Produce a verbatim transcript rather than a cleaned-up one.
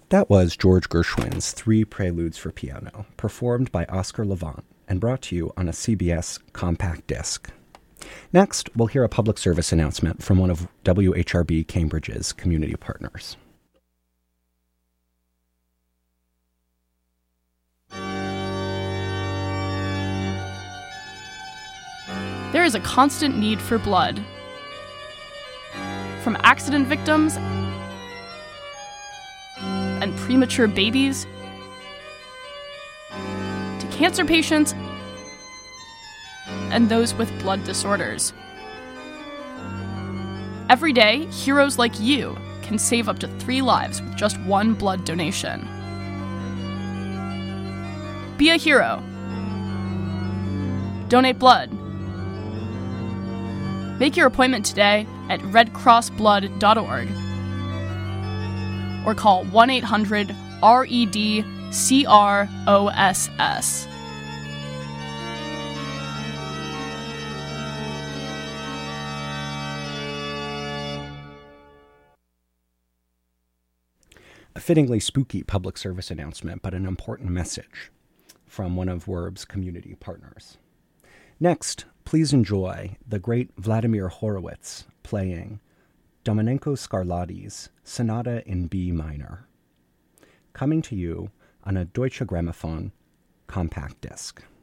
That was George Gershwin's Three Preludes for Piano, performed by Oscar Levant and brought to you on a C B S compact disc. Next, we'll hear a public service announcement from one of W H R B Cambridge's community partners. There is a constant need for blood. From accident victims and premature babies to cancer patients and those with blood disorders. Every day, heroes like you can save up to three lives with just one blood donation. Be a hero. Donate blood. Make your appointment today at red cross blood dot org or call one eight hundred R E D C R O S S. A fittingly spooky public service announcement, but an important message from one of W R B's community partners. Next, please enjoy the great Vladimir Horowitz playing Domenico Scarlatti's Sonata in B minor, coming to you on a Deutsche Grammophon compact disc.